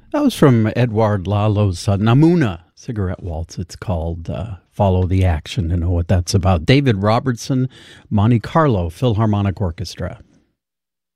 That was from Edouard Lalo's Namuna Cigarette Waltz. It's called Follow the Action to know what that's about. David Robertson, Monte Carlo Philharmonic Orchestra.